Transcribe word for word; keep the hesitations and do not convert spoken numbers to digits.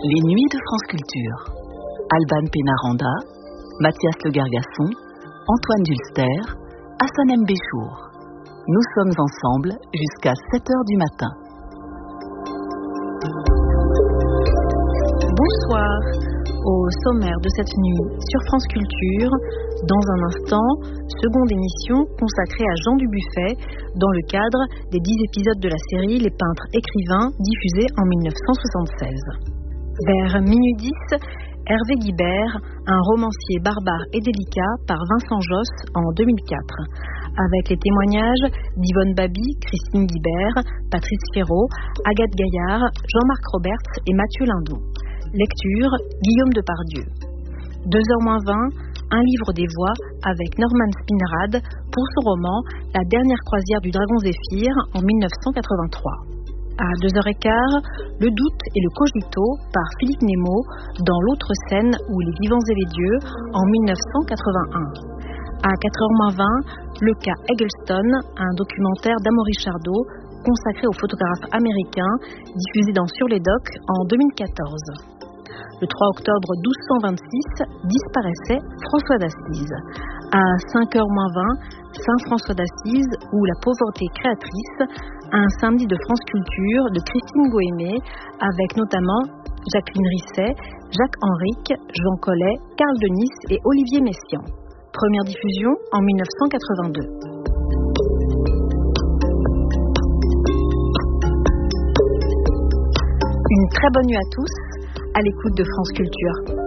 Les Nuits de France Culture. Alban Pénaranda, Mathias Le Gargasson, Antoine Dulster, Hassan M. Béchour. Nous sommes ensemble jusqu'à sept heures du matin. Bonsoir. Au sommaire de cette nuit sur France Culture, dans un instant, seconde émission consacrée à Jean Dubuffet dans le cadre des dix épisodes de la série Les Peintres Écrivains diffusée en dix-neuf cent soixante-seize. Vers minuit dix, Hervé Guibert, un romancier barbare et délicat par Vincent Josse en deux mille quatre, avec les témoignages d'Yvonne Baby, Christine Guibert, Patrice Féraud, Agathe Gaillard, Jean-Marc Roberts et Mathieu Lindon. Lecture, Guillaume Depardieu. deux heures moins vingt, un livre des voix avec Norman Spinrad pour son roman La dernière croisière du dragon Zéphyr en dix-neuf cent quatre-vingt-trois. À deux heures quinze, Le doute et le cogito par Philippe Nemo dans L'autre scène ou Les vivants et les dieux en dix-neuf cent quatre-vingt-un. À quatre heures moins vingt, Le cas Eggleston, un documentaire d'Amaury Chardot consacré au photographe américain diffusé dans Sur les Docs en deux mille quatorze. Le trois octobre douze cent vingt-six, disparaissait François d'Assise. À cinq heures moins vingt, Saint François d'Assise ou la pauvreté créatrice, un samedi de France Culture de Christine Goémé, avec notamment Jacqueline Risset, Jacques Henrique, Jean Collet, Carl Denis et Olivier Messiaen. Première diffusion en dix-neuf cent quatre-vingt-deux. Une très bonne nuit à tous, à l'écoute de France Culture.